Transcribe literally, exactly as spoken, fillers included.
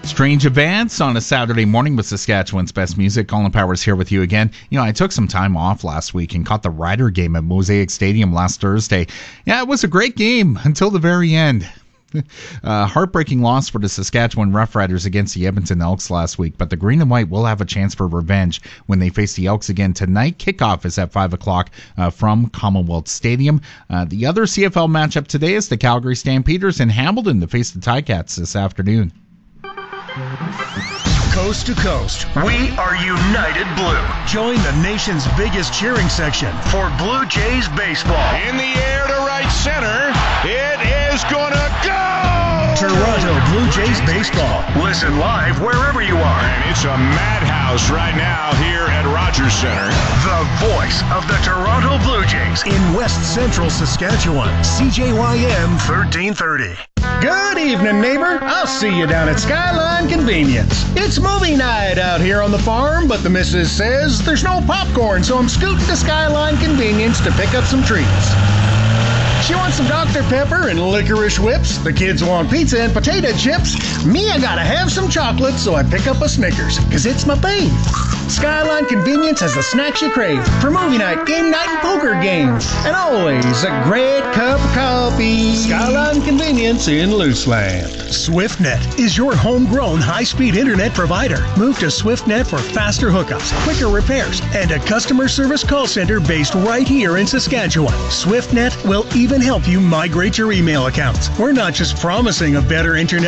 Strange Advance on a Saturday morning with Saskatchewan's best music. Colin Powers here with you again. You know, I took some time off last week and caught the Rider game at Mosaic Stadium last Thursday. Yeah, it was a great game until the very end. Uh, heartbreaking loss for the Saskatchewan Roughriders against the Edmonton Elks last week, but the Green and White will have a chance for revenge when they face the Elks again tonight. Kickoff is at five o'clock uh, from Commonwealth Stadium. Uh, the other C F L matchup today is the Calgary Stampeders in Hamilton to face the Ticats this afternoon. Coast to coast, we are United Blue. Join the nation's biggest cheering section for Blue Jays baseball. In the air to right center, it is gonna go! Toronto Blue Jays baseball. Listen live wherever you are. And it's a madhouse right now here at Rogers Center. The voice of the Toronto Blue Jays in West Central Saskatchewan. C J Y M thirteen thirty. Good evening, neighbor. I'll see you down at Skyline Convenience. It's movie night out here on the farm, but the missus says there's no popcorn, so I'm scooting to Skyline Convenience to pick up some treats. She wants some Doctor Pepper and licorice whips. The kids want pizza and potato chips. Me, I gotta have some chocolate, so I pick up a Snickers, cause it's my fave. Skyline Convenience has the snacks you crave for movie night, game night, and poker games. And always a great cup of coffee. Skyline Convenience in Looseland. SwiftNet is your homegrown high-speed internet provider. Move to SwiftNet for faster hookups, quicker repairs, and a customer service call center based right here in Saskatchewan. SwiftNet will even help you migrate your email accounts. We're not just promising a better internet